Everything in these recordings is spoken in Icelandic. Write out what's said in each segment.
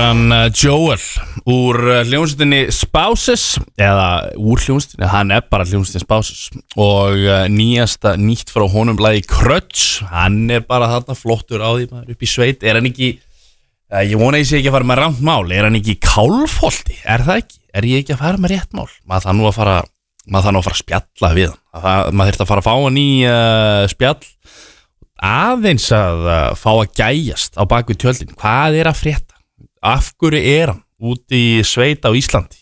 hann Joel úr hljómsveitinni Spouses eða úr hljómsveitinni, hann bara hljómsveitin Spouses og nýtt frá honum lagi Crutch, hann bara þarna flottur á því maður upp í sveit, hann ekki ég vona ég sé ekki að fara með rangt mál, hann ekki í Kálfholti, það ekki? Ég ekki að fara með rétt mál? Maður þarf nú að fara að spjalla við hann, maður þurft að fara að fá hann í spjall aðeins að fá að gæjast á bakvið tjöldin, hvað að frétta? Af hverju hann út í sveit á Íslandi?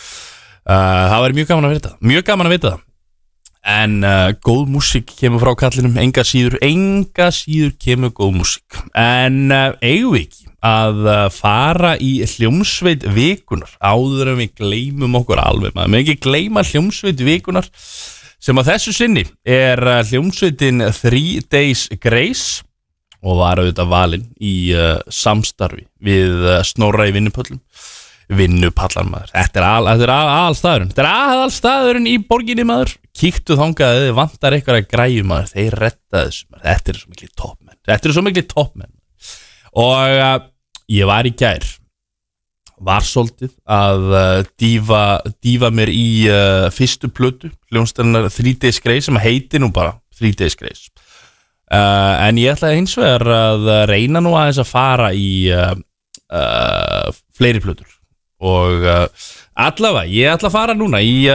Það væri mjög gaman að vita það, en góð músík kemur frá kallinum, enga síður kemur góð músík, en eigum við ekki að fara í hljómsveit vikunar áður en við gleymum okkur alveg, maður með ekki gleyma hljómsveit vikunar sem að þessu sinni hljómsveitin 3 Days Grace og var auðvitað valinn í samstarfi við Snorra í vinnupallar maður. Þetta er aðalstaðurinn í borginni maður. Kíktu þangað eða vantar eitthvað að græju maður. Þeir retta þessu maður. Þetta er svo mikli toppmenn. Og ég var í gær. Var svolítið að dýfa mér í fyrstu plötu hljómsveitarinnar 3 Days Grace sem heitir nú bara 3 Days Grace en ég ætlaði hins vegar að reyna nú aðeins að fara í fleiri plötur og allavega ég ætla að fara núna í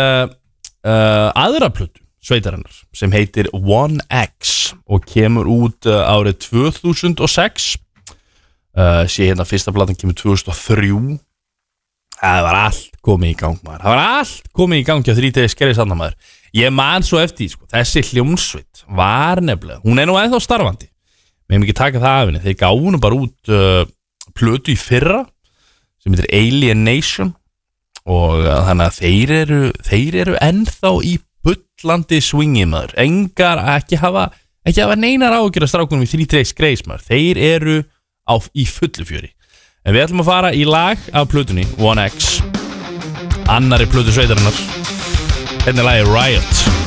aðra plötu sveitarinnar sem heitir 1X og kemur út árið 2006 sé hérna fyrsta platan kemur 2003. Það var allt komið í gang maður. Það var allt komið í gang hjá 3 Days Grace annar maður. Ég man svo eftir sko, þessi hljómsveit var nefnilega, hún nú ennþá starfandi. Megum ekki taka það af henni. Þeir gáfu nú bara út plötu í fyrra sem heitir Alien Nation og þannig að þeir eru ennþá í bullandi swingi maður. Ekki hafa neinar áhyggjur af strákunum í 3 Days Grace maður. Þeir eru í fullu fjöri. En við ætlum að fara í lag af plötunni 1X annari plötu sveitarinnar. Hérna er lagið Riot.